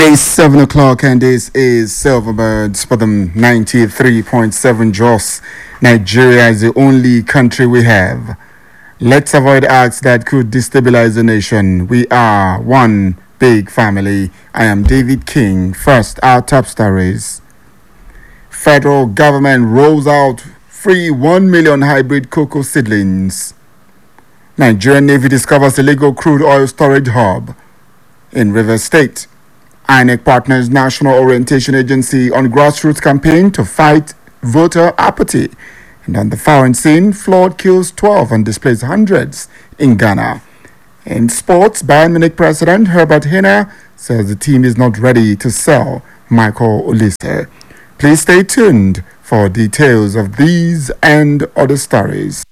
is 7 o'clock and this is Silverbirds for the 93.7 Jos. Nigeria is the only country we have. Let's avoid acts that could destabilize the nation. We are one big family. I am David King. First, our top stories. Federal government rolls out free 1 million hybrid cocoa seedlings. Nigerian Navy discovers illegal crude oil storage hub in Rivers State. INEC partners National Orientation Agency on grassroots campaign to fight voter apathy. And on the foreign scene, flood kills 12 and displays hundreds in Ghana. In sports, Bayern Munich president Herbert Hiner says the team is not ready to sell Michael Olise. Please stay tuned for details of these and other stories.